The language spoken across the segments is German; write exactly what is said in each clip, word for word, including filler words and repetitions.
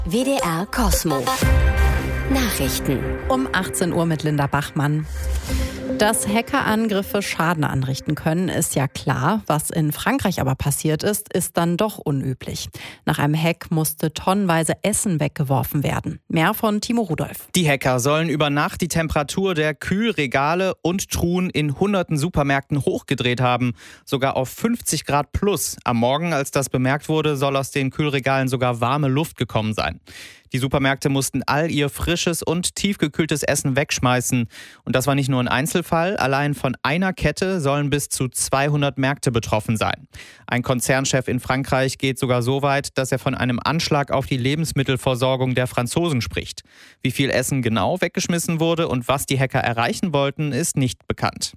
W D R Kosmo. Nachrichten. Um achtzehn Uhr mit Linda Bachmann. Dass Hackerangriffe Schaden anrichten können, ist ja klar. Was in Frankreich aber passiert ist, ist dann doch unüblich. Nach einem Hack musste tonnenweise Essen weggeworfen werden. Mehr von Timo Rudolph. Die Hacker sollen über Nacht die Temperatur der Kühlregale und Truhen in hunderten Supermärkten hochgedreht haben. Sogar auf fünfzig Grad plus. Am Morgen, als das bemerkt wurde, soll aus den Kühlregalen sogar warme Luft gekommen sein. Die Supermärkte mussten all ihr frisches und tiefgekühltes Essen wegschmeißen. Und das war nicht nur ein Einzelfall. Allein von einer Kette sollen bis zu zweihundert Märkte betroffen sein. Ein Konzernchef in Frankreich geht sogar so weit, dass er von einem Anschlag auf die Lebensmittelversorgung der Franzosen spricht. Wie viel Essen genau weggeschmissen wurde und was die Hacker erreichen wollten, ist nicht bekannt.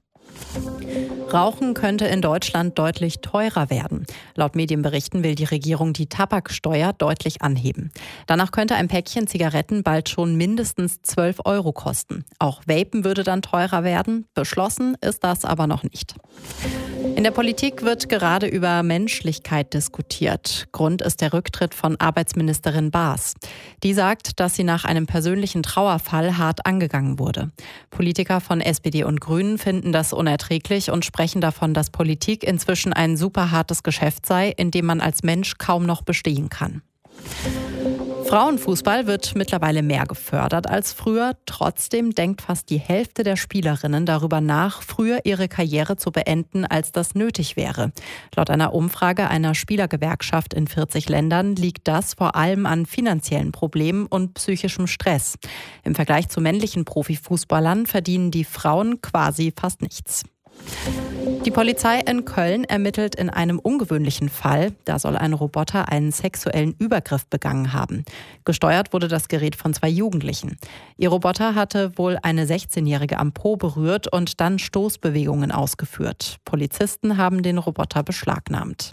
Rauchen könnte in Deutschland deutlich teurer werden. Laut Medienberichten will die Regierung die Tabaksteuer deutlich anheben. Danach könnte ein Päckchen Zigaretten bald schon mindestens zwölf Euro kosten. Auch Vapen würde dann teurer werden. Beschlossen ist das aber noch nicht. In der Politik wird gerade über Menschlichkeit diskutiert. Grund ist der Rücktritt von Arbeitsministerin Baas. Die sagt, dass sie nach einem persönlichen Trauerfall hart angegangen wurde. Politiker von S P D und Grünen finden das unerträglich und sprechen davon, dass Politik inzwischen ein super hartes Geschäft sei, in dem man als Mensch kaum noch bestehen kann. Frauenfußball wird mittlerweile mehr gefördert als früher. Trotzdem denkt fast die Hälfte der Spielerinnen darüber nach, früher ihre Karriere zu beenden, als das nötig wäre. Laut einer Umfrage einer Spielergewerkschaft in vierzig Ländern liegt das vor allem an finanziellen Problemen und psychischem Stress. Im Vergleich zu männlichen Profifußballern verdienen die Frauen quasi fast nichts. Die Polizei in Köln ermittelt in einem ungewöhnlichen Fall. Da soll ein Roboter einen sexuellen Übergriff begangen haben. Gesteuert wurde das Gerät von zwei Jugendlichen. Ihr Roboter hatte wohl eine sechzehnjährige am Po berührt und dann Stoßbewegungen ausgeführt. Polizisten haben den Roboter beschlagnahmt.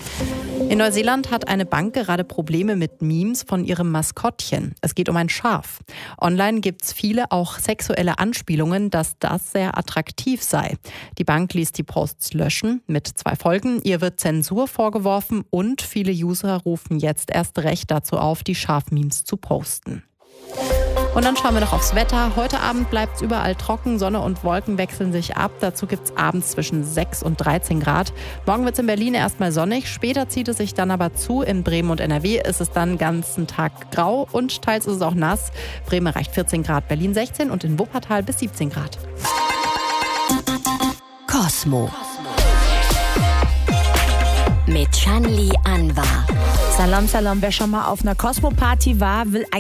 In Neuseeland hat eine Bank gerade Probleme mit Memes von ihrem Maskottchen. Es geht um ein Schaf. Online gibt es viele auch sexuelle Anspielungen, dass das sehr attraktiv sei. Die Bank ließ die Posts löschen mit zwei Folgen. Ihr wird Zensur vorgeworfen und viele User rufen jetzt erst recht dazu auf, die Schaf-Memes zu posten. Und dann schauen wir noch aufs Wetter. Heute Abend bleibt es überall trocken, Sonne und Wolken wechseln sich ab. Dazu gibt es abends zwischen sechs und dreizehn Grad. Morgen wird es in Berlin erstmal sonnig, später zieht es sich dann aber zu. In Bremen und N R W ist es dann den ganzen Tag grau und teils ist es auch nass. Bremen erreicht vierzehn Grad, Berlin sechzehn und in Wuppertal bis siebzehn Grad. Kosmo. Mit Shanli Anwar. Salam, salam. Wer schon mal auf einer Kosmo-Party war, will